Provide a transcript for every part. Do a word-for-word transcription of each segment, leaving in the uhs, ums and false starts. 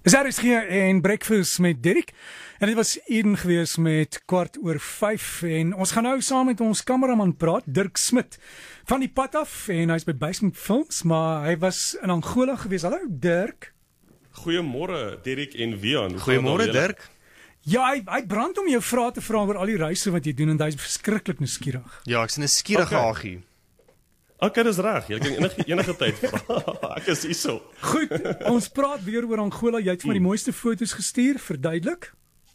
Is R S G en Breakfast met Derek. En dit was Eden gewees met kwart oor vyf. En ons gaan nou saam met ons kameraman praat, Dirk Smit, van die pad af. En hy's by Basement Films, maar hy was in Angola gewees. Hallo Dirk. Goeiemôre Derek en Wian. Goeiemôre Dirk. Ja, hy, hy brand om jou vrae te vra oor al die reise wat jy doen en hy's verskriklik nuuskierig. Ja, ek's 'n nuuskierige Okay. agie. Ok, dis reg. Jy kan enige enige tyd vra. Ek is hierso. Goed, ons praat weer oor Angola. Jy het vir my die mooiste foto's gestuur, verduidelik.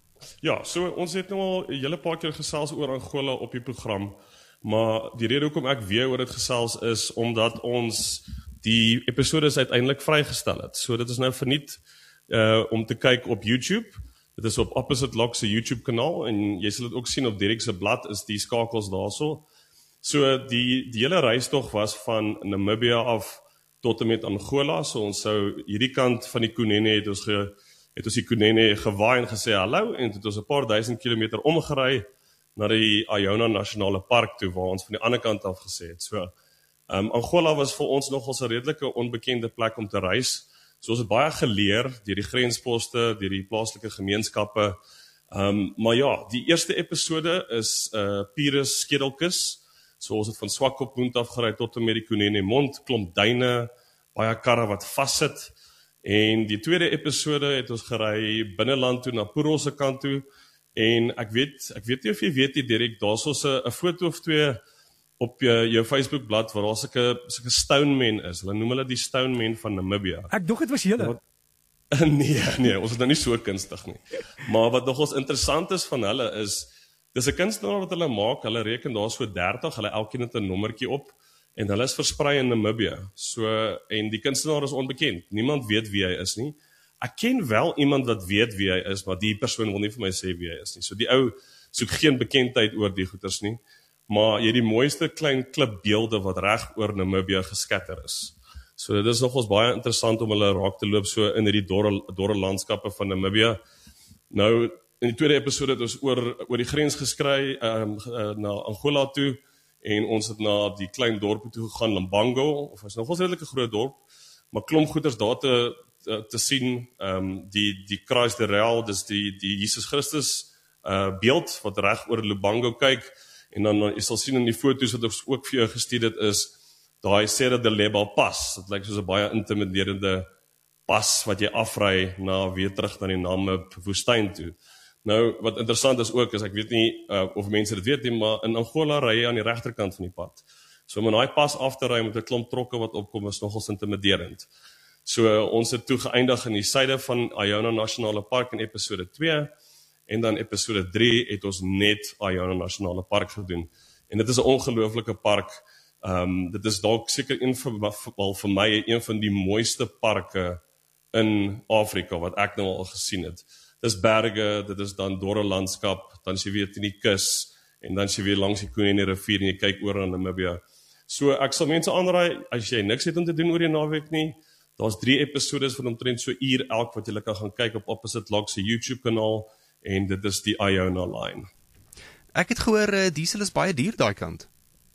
Ja, so ons het nou al 'n hele paar keer gesels oor Angola op die program, maar die rede hoekom ek weer oor dit gesels is omdat ons die episodes uiteindelik vrygestel het. So dit is nou verniet uh om te kyk op YouTube. Dit is op Opposite Lock se YouTube kanaal en jy sal dit ook sien op Derek se blad is die skakels daarso. So die die hele reistog was van Namibia af tot en met Angola. So ons sou hierdie kant van die Kunene het ons ge, het ons die Kunene gewaai en gesê hallo en het ons 'n paar duisend kilometer omgery na die Iona Nasionale Park toe waar ons van die ander kant af gesê het. So um, Angola was vir ons nogals 'n redelike onbekende plek om te reis. So ons het baie geleer deur die grensposte, deur die plaaslike gemeenskappe. Um, maar ja, die eerste episode is uh, Pires Skedelkus. So ons het van Swakopmund af gery tot en met die Kunene Mond, klomp duine, baie karre wat vassit. En die tweede episode het ons gery binneland toe na Puro se kant toe. En ek weet, ek weet nie of jy weet nie, Derek, daar's ons 'n foto of twee op jou, jou Facebookblad waar daar sulke sulke stonemen is. Hulle noem hulle die stonemen van Namibia. Ek dink dit was julle. Nee, nee, ons is nou nie so kunstig nie. Maar wat nogals interessant is van hulle is dis 'n kunstenaar wat hulle maak, hulle reken daar so dertig, hulle elkeen het 'n nommertjie op en hulle is versprei in Namibia. So en die kunstenaar is onbekend. Niemand weet wie hy is nie. Ek ken wel iemand wat weet wie hy is, maar die persoon wil nie vir my sê wie hy is nie. So die ou soek geen bekendheid oor die goeters nie. Maar jy het die mooiste klein klipbeelde wat reg oor Namibia geskatter is. So dit is nogals baie interessant om hulle raak te loop so in hierdie dorre dorre landskappe van Namibia. Nou in die tweede episode het ons oor oor die grens geskry um, uh, na Angola toe en ons het na die klein dorpie toe gegaan, Lambango, of is nogals 'n redelike groot dorp, maar klomp goeters daar te te, te sien, um, die die Kruis de Real, dis die die Jesus Christus uh, beeld wat reg oor Lubango kyk en dan jy sal sien in die foto's wat ons ook vir jou gestuur het is daai Serra de Leba pas. Dit lyk soos 'n baie intimiderende pas wat jy afry na weer terug na die Namib woestyn toe. Nou, wat interessant is ook, is ek weet nie uh, of mense dit weet nie, maar in Angola ry jy aan die regterkant van die pad. So om in daai pas af te ry met 'n klomp trokke wat opkom is nogals intimiderend. So uh, ons het toe geëindig in die suide van Iona Nasionale Park in episode twee en dan episode drie het ons net Iona Nasionale Park gedoen. En dit is 'n ongelooflike park. Um, dit is dalk seker een van vir my een van die mooiste parke in Afrika wat ek nou al gesien het. Dis berge, dit is dan dorre landskap, dan is jy weer teen die kus, en dan is jy weer langs die Kunene rivier, en jy kyk oor na Namibia. So ek sal mense aanraai, as jy niks het om te doen oor die naweek nie, daar's drie episodes van omtrent so uur elk, wat jy kan gaan kyk op Opposite Lock se YouTube kanaal, en dit is die Iona Line. Ek het gehoor, uh, diesel is baie duur daai kant.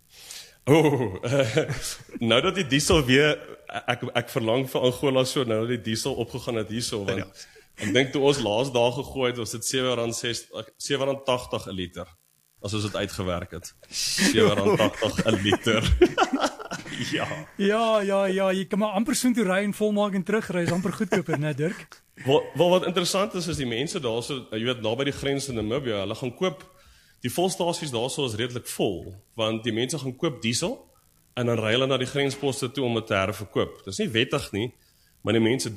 Oh, uh, nou dat die diesel weer, ek, ek verlang vir Angola so, nou dat die diesel opgegaan het hierso, want ja. Ek dink toe ons laas daag gegooi het, was dit sewe rand tagtig 'n liter, as ons dit uitgewerk het. sewe rand tagtig 'n liter. Ja. Ja, ja, ja, jy kan maar amper soontoe ry en volmaak en terugry, is amper goedkoper, né Dirk? Wel, wel wat interessant is, is die mense daar so, jy weet, naby die grens in Namibia, hulle gaan koop, die volstasies daar so is redelik vol, want die mense gaan koop diesel, en dan ry hulle na die grensposte toe om dit te herverkoop. Dit is nie wettig nie, maar die mense